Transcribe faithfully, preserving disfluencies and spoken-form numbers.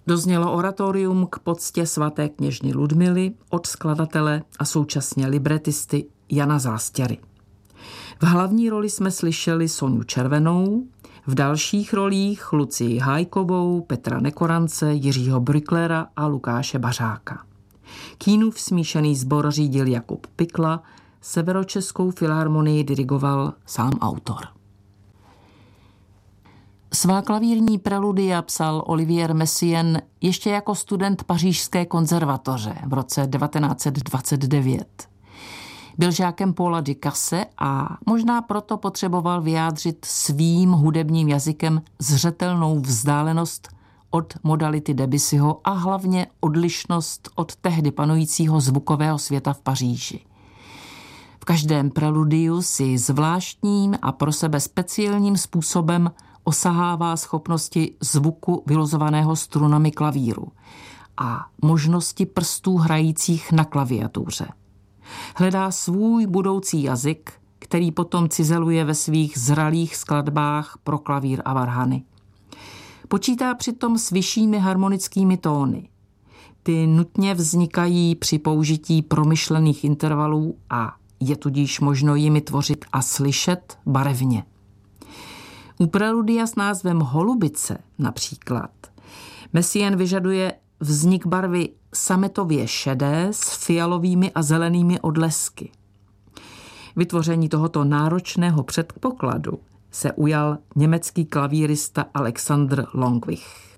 Doznělo oratorium k poctě svaté kněžny Ludmily od skladatele a současně libretisty Jana Zástěry. V hlavní roli jsme slyšeli Soňu Červenou, v dalších rolích Lucii Hájkovou, Petra Nekorance, Jiřího Brücklera a Lukáše Bařáka. Kínův smíšený sbor řídil Jakub Pikla, Severočeskou filharmonii dirigoval sám autor. Svá klavírní preludia psal Olivier Messiaen ještě jako student Pařížské konzervatoře v roce devatenáct set dvacet devět. Byl žákem Paula Ducasse a možná proto potřeboval vyjádřit svým hudebním jazykem zřetelnou vzdálenost od modality Debussyho a hlavně odlišnost od tehdy panujícího zvukového světa v Paříži. V každém preludiu si zvláštním a pro sebe speciálním způsobem osahává schopnosti zvuku vylozovaného strunami klavíru a možnosti prstů hrajících na klaviatuře. Hledá svůj budoucí jazyk, který potom cizeluje ve svých zralých skladbách pro klavír a varhany. Počítá přitom s vyššími harmonickými tóny. Ty nutně vznikají při použití promyšlených intervalů a je tudíž možno jimi tvořit a slyšet barevně. U preludia s názvem Holubice například Messiaen vyžaduje vznik barvy sametově šedé s fialovými a zelenými odlesky. Vytvoření tohoto náročného předpokladu se ujal německý klavírista Alexander Longwich.